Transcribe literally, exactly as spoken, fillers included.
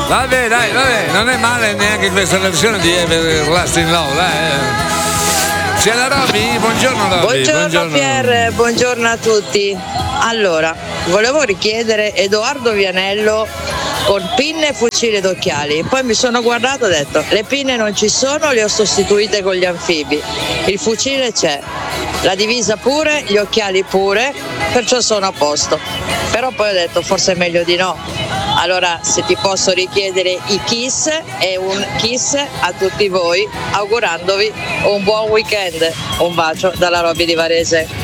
Vabbè, dai, vabbè, non è male neanche questa versione di Everlasting Love, dai. C'è la Roby? Buongiorno Roby. Buongiorno, buongiorno Pierre, buongiorno a tutti. Allora, volevo richiedere Edoardo Vianello con pinne e fucile ed occhiali. Poi mi sono guardato e ho detto, le pinne non ci sono, le ho sostituite con gli anfibi. Il fucile c'è, la divisa pure, gli occhiali pure, perciò sono a posto. Però poi ho detto, forse è meglio di no. Allora, se ti posso richiedere i kiss e un kiss a tutti voi, augurandovi un buon weekend. Un bacio dalla Roby di Varese.